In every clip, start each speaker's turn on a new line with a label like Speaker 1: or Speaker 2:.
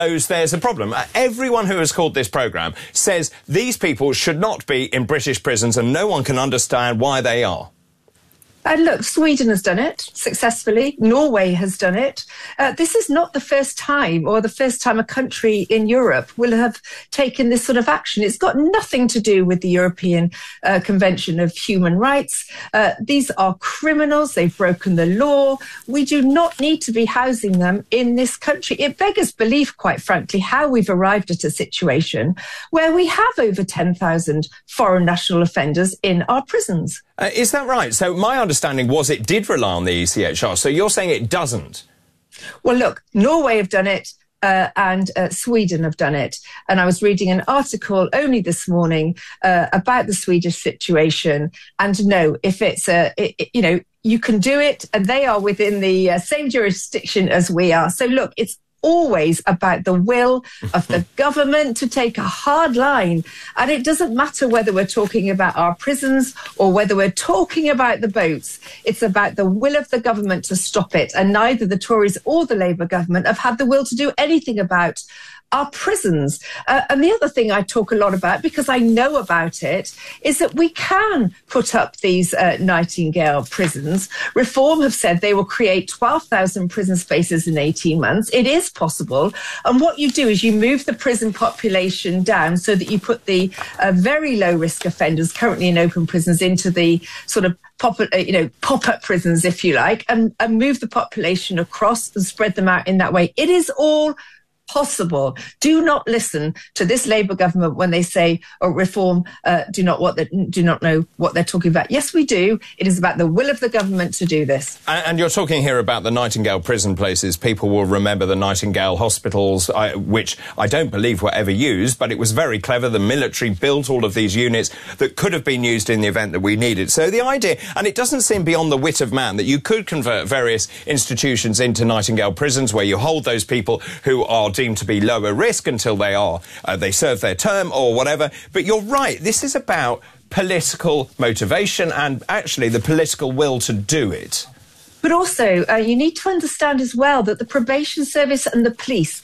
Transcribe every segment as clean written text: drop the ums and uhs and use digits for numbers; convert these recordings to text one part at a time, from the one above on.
Speaker 1: There's a problem. Everyone who has called this programme says these people should not be in British prisons and no one can understand why they are.
Speaker 2: And look, Sweden has done it successfully. Norway has done it. This is not the first time or the first time a country in Europe will have taken this sort of action. It's got nothing to do with the European Convention of Human Rights. These are criminals. They've broken the law. We do not need to be housing them in this country. It beggars belief, quite frankly, how we've arrived at a situation where we have over 10,000 foreign national offenders in our prisons.
Speaker 1: Is that right? So my understanding was it did rely on the ECHR. So you're saying it doesn't?
Speaker 2: Well, look, Norway have done it and Sweden have done it. And I was reading an article only this morning about the Swedish situation. And no, if it's you can do it and they are within the same jurisdiction as we are. So look, it's always about the will of the government to take a hard line. And it doesn't matter whether we're talking about our prisons or whether we're talking about the boats. It's about the will of the government to stop it. And neither the Tories or the Labour government have had the will to do anything about our prisons. And the other thing I talk a lot about, because I know about it, is that we can put up these Nightingale prisons. Reform have said they will create 12,000 prison spaces in 18 months. It is possible. And what you do is you move the prison population down so that you put the very low-risk offenders currently in open prisons into the sort of pop-up prisons, if you like, and move the population across and spread them out in that way. It is all possible. Do not listen to this Labour government when they say, reform, do not know what they're talking about. Yes, we do. It is about the will of the government to do this.
Speaker 1: And you're talking here about the Nightingale prison places. People will remember the Nightingale hospitals, which I don't believe were ever used, but it was very clever. The military built all of these units that could have been used in the event that we needed. So the idea, and it doesn't seem beyond the wit of man, that you could convert various institutions into Nightingale prisons where you hold those people who are deemed to be lower risk until they serve their term or whatever. But you're right, this is about political motivation and actually the political will to do it.
Speaker 2: But also, you need to understand as well that the probation service and the police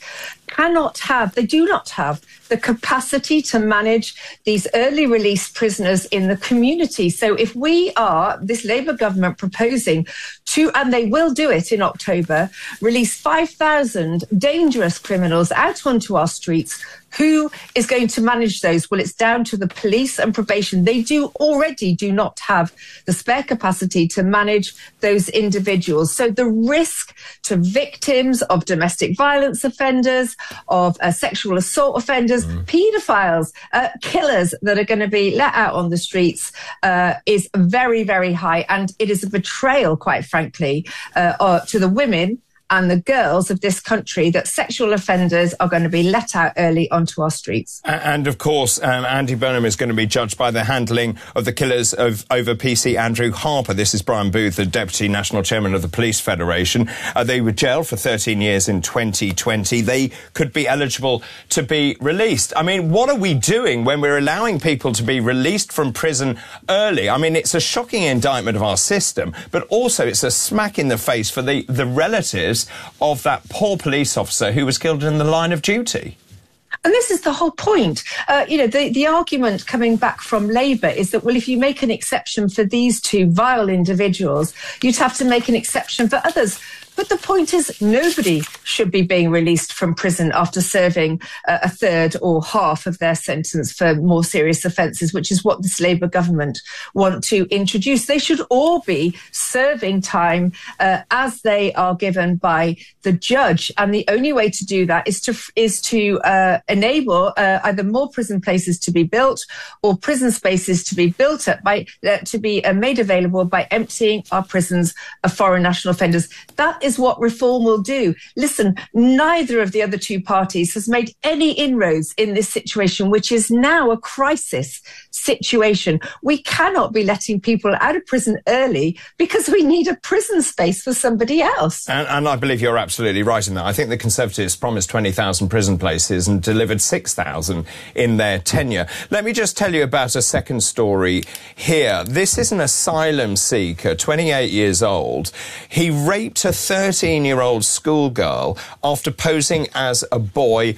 Speaker 2: they do not have the capacity to manage these early release prisoners in the community. So if we are, this Labour government, proposing to, and they will do it in October, release 5,000 dangerous criminals out onto our streets, who is going to manage those? Well, it's down to the police and probation. They already do not have the spare capacity to manage those individuals. So the risk to victims of domestic violence offenders, of sexual assault offenders, paedophiles, killers that are going to be let out on the streets is very, very high. And it is a betrayal, quite frankly, to the women and the girls of this country that sexual offenders are going to be let out early onto our streets.
Speaker 1: And of course, Andy Burnham is going to be judged by the handling of the killers over PC Andrew Harper. This is Brian Booth, the Deputy National Chairman of the Police Federation. They were jailed for 13 years in 2020. They could be eligible to be released. I mean, what are we doing when we're allowing people to be released from prison early? I mean, it's a shocking indictment of our system, but also it's a smack in the face for the relatives of that poor police officer who was killed in the line of duty.
Speaker 2: And this is the whole point. The argument coming back from Labour is that, well, if you make an exception for these two vile individuals, you'd have to make an exception for others. But the point is, nobody should be being released from prison after serving a third or half of their sentence for more serious offences, which is what this Labour government want to introduce. They should all be serving time as they are given by the judge. And the only way to do that is to enable either more prison places to be built or prison spaces to be built up to be made available by emptying our prisons of foreign national offenders. That is what reform will do. Listen, neither of the other two parties has made any inroads in this situation, which is now a crisis situation. We cannot be letting people out of prison early because we need a prison space for somebody else.
Speaker 1: And I believe you're absolutely right in that. I think the Conservatives promised 20,000 prison places and delivered 6,000 in their tenure. Let me just tell you about a second story here. This is an asylum seeker, 28 years old. He raped a 13-year-old schoolgirl after posing as a boy